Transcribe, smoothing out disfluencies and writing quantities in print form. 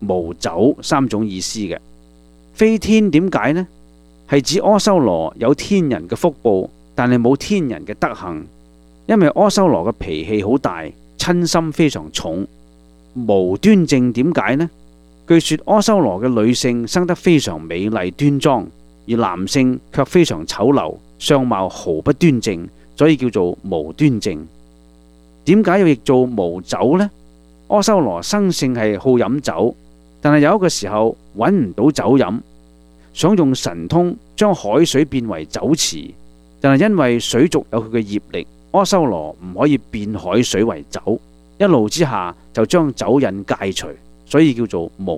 無酒三種意思嘅。非天點解呢？係指阿修羅有天人嘅福報，但係冇天人嘅德行，因為阿修羅嘅脾氣好大，嗔心非常重。無端正點解呢？據說阿修羅嘅女性生得非常美麗端莊，而男性卻非常醜陋，相貌毫不端正，所以叫做無端正。點解要譯做無酒呢？阿修羅生性係好飲酒，但係有一個時候揾唔到酒飲，想用神通將海水變為酒池，但係因為水族有佢嘅業力，阿修羅唔可以變海水為酒，一怒之下就將酒癮戒除，所以叫做無